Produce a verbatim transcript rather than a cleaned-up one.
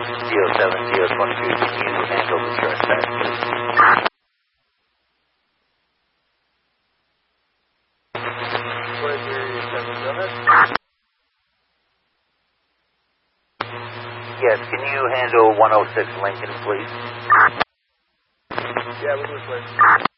D O seven, D O twenty-two, can you handle the insurance back, please? Yes, can you handle one oh six Lincoln, please? Yeah, we'll do it, please.